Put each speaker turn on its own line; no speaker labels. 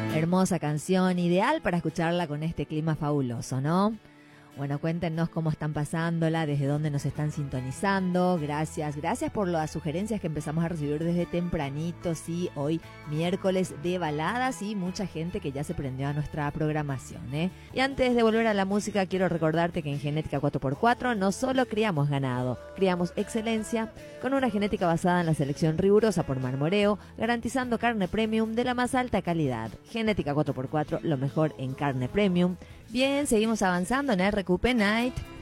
Hermosa canción, ideal para escucharla con este clima fabuloso, ¿no? Bueno, cuéntenos cómo están pasándola, desde dónde nos están sintonizando. Gracias por las sugerencias que empezamos a recibir desde tempranito, sí, hoy miércoles de baladas y mucha gente que ya se prendió a nuestra programación, ¿eh? Y antes de volver a la música, quiero recordarte que en Genética 4x4 no solo criamos ganado, criamos excelencia con una genética basada en la selección rigurosa por Marmoreo, garantizando carne premium de la más alta calidad. Genética 4x4, lo mejor en carne premium. Bien, seguimos avanzando en RQP Night.